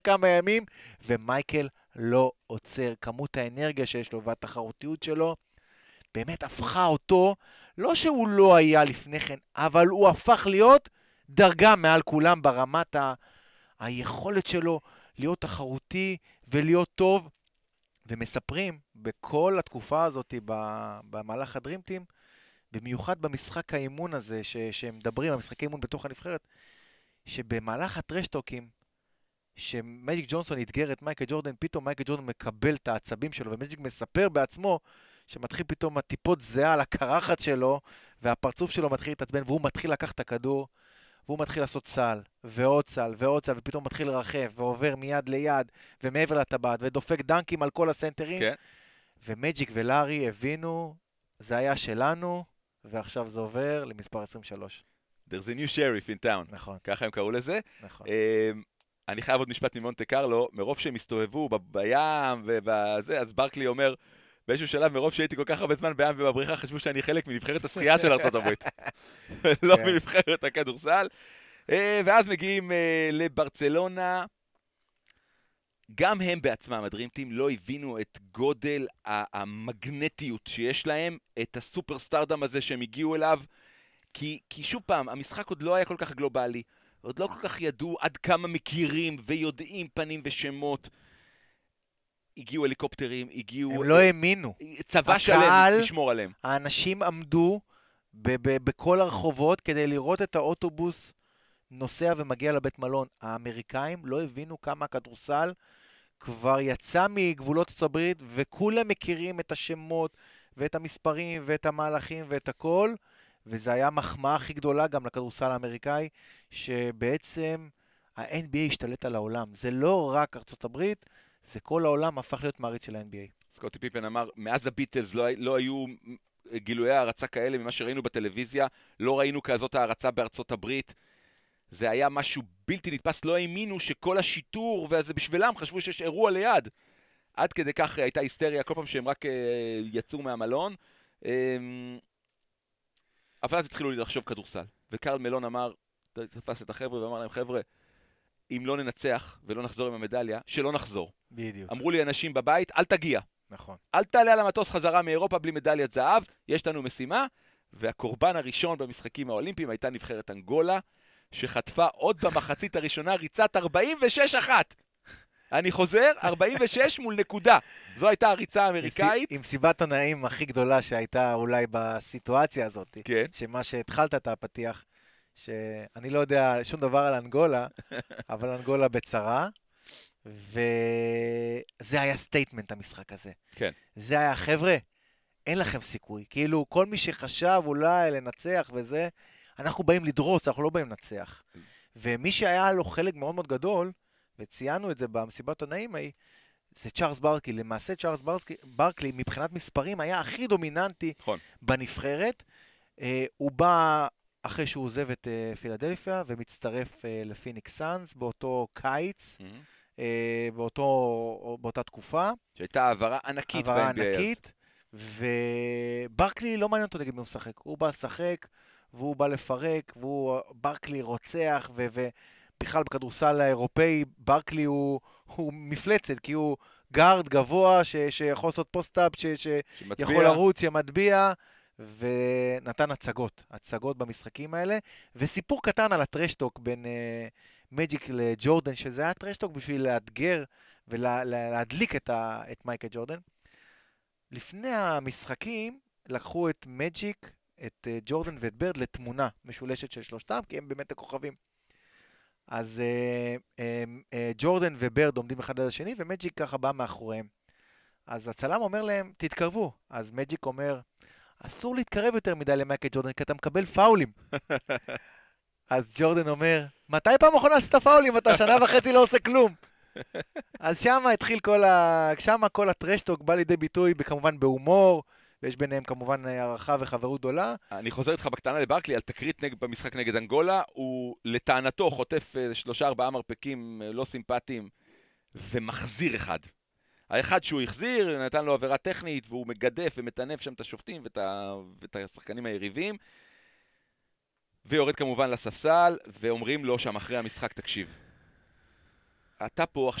כמה ימים, ומייקל לא עוצר. כמות האנרגיה שיש לו והתחרותיות שלו, באמת הפכה אותו, לא שהוא לא היה לפני כן, אבל הוא הפך להיות דרגה מעל כולם ברמת היכולת שלו להיות תחרותי ולהיות טוב. ומספרים בכל התקופה הזאת במהלך הדרימטים, במיוחד במשחק האימון הזה שהם מדברים, המשחקי אימון בתוך הנבחרת, שבמהלך הטרשטוקים, שמג'יק ג'ונסון אתגר את מייקל ג'ורדן, פתאום מייקל ג'ורדן מקבל את העצבים שלו, ומג'יק מספר בעצמו שמתחיל פתאום הטיפות זהה על הקרחת שלו, והפרצוף שלו מתחיל להתעצבן, והוא מתחיל לקחת את הכדור, והוא מתחיל לעשות סל, ועוד סל, ועוד סל, ופתאום מתחיל לרחף, ועובר מיד ליד, ומעבר לטבעת, ודופק דנקים על כל הסנטרים, כן. ומג'יק ולארי הבינו, זה היה שלנו, ועכשיו זה עובר למספר 23. There's a new sheriff in town. נכון. ככה הם קראו לזה. נכון. אני חייב עוד משפט ממונטה קרלו, מרוב שהם הסתובבו בים ובזה, אז ברקלי אומר, באיזשהו שלב, מרוב שהייתי כל כך הרבה זמן בים ובבריכה, חשבו שאני חלק מנבחרת השחייה של ארצות הברית. לא מנבחרת הכדורסל. ואז מגיעים לברצלונה. גם הם בעצמם, הדרימטים, לא הבינו את גודל המגנטיות שיש להם, את הסופרסטארדם הזה שהם הגיעו אליו, כי שוב פעם, המשחק עוד לא היה כל כך גלובלי, עוד לא כל כך ידעו עד כמה מכירים ויודעים פנים ושמות. הגיעו הליקופטרים, הגיעו... הם לא האמינו. צבא שלם לשמור עליהם. האנשים עמדו בכל הרחובות כדי לראות את האוטובוס נוסע ומגיע לבית מלון. האמריקאים לא הבינו כמה הכדורסל כבר יצא מגבולות ארצות הברית, וכולם מכירים את השמות ואת המספרים ואת המהלכים ואת הכל, וזה היה מחמאה הכי גדולה גם לכדורסל האמריקאי, שבעצם ה-NBA השתלט על העולם. זה לא רק ארצות הברית, זה כל העולם הפך להיות מעריץ של ה-NBA. סקוטי פיפן אמר, מאז הביטלס לא היו גילויי הערצה כאלה ממה שראינו בטלוויזיה, לא ראינו כזאת הערצה בארצות הברית. זה היה משהו בלתי נתפס, לא האמינו שכל השיטור, וזה בשבילם חשבו שיש אירוע ליד. עד כדי כך הייתה היסטריה כל פעם שהם רק יצאו מהמלון. אבל אז התחילו לחשוב כדורסל. וקרל מלון אמר, תפס את החבר'ה ואמר להם, חבר'ה, אם לא ננצח ולא נחזור עם המדליה, שלא נחזור. בדיוק. אמרו לי אנשים בבית, אל תגיע. נכון. אל תעלה על המטוס חזרה מאירופה בלי מדליית זהב, יש לנו משימה, והקורבן הראשון במשחקים האולימפיים הייתה נבחרת אנגולה, שחטפה עוד במחצית הראשונה ריצת 46-1. אני חוזר, 46 מול נקודה. זו הייתה הריצה האמריקאית. עם סיבת עונאים הכי גדולה שהייתה אולי בסיטואציה הזאת. כן. שמה שהתחלת את הפתיח, שאני לא יודע שום דבר על אנגולה, אבל אנגולה בצרה, וזה היה סטייטמנט המשחק הזה. כן. זה היה, חבר'ה, אין לכם סיכוי. כאילו, כל מי שחשב אולי לנצח וזה, אנחנו באים לדרוס, אנחנו לא באים לנצח. ומי שהיה לו חלק מאוד מאוד גדול, וציינו את זה במסיבת עונאים ההיא, זה צ'ארלס ברקלי. למעשה צ'ארלס ברקלי מבחינת מספרים היה הכי דומיננטי בנבחרת. הוא בא אחרי שהוא עוזב את פילדלפיה ומצטרף לפיניקס סאנס באותו קיץ, באותה תקופה. שהייתה העברה ענקית ב-NBA. העברה ענקית, וברקלי לא מעניין אותו נגד מי הוא משחק. הוא בא לשחק, והוא בא לפרק, ברקלי רוצח, ובכלל בכדורסל האירופאי, ברקלי הוא מפלצת, כי הוא גארד גבוה, שיכול לעשות פוסט-אפ, שיכול לרוץ, שמטביע, ונתן הצגות במשחקים האלה. וסיפור קטן על הטרשטוק בין מג'יק לג'ורדן, שזה היה טרשטוק בשביל לאתגר ולהדליק את מייקל ג'ורדן. לפני המשחקים לקחו את מג'יק, את ג'ורדן ואת ברד לתמונה משולשת של שלושתם, כי הם באמת הכוכבים. אז ג'ורדן וברד עומדים אחד על השני, ומג'יק ככה בא מאחוריהם. אז הצלם אומר להם, תתקרבו. אז מג'יק אומר, אסור להתקרב יותר מדי למייקל ג'ורדן, כי אתה מקבל פאולים. אז ג'ורדן אומר, מתי פעם אחרונה עשית פאולים? אתה שנה וחצי לא עושה כלום. אז שמה כל הטרשטוק בא לידי ביטוי, כמובן בהומור, ויש ביניהם כמובן הערכה וחברות גדולה. אני חוזר איתך בקטנה לברקלי, על תקרית במשחק נגד אנגולה, הוא לטענתו חוטף 3-4 מרפקים לא סימפטיים, ומחזיר אחד. האחד שהוא החזיר, נתן לו עבירה טכנית, והוא מגדף ומטנף שם את השופטים ואת השחקנים היריבים, ויורד כמובן לספסל, ואומרים לו שם אחרי המשחק, תקשיב, אתה פה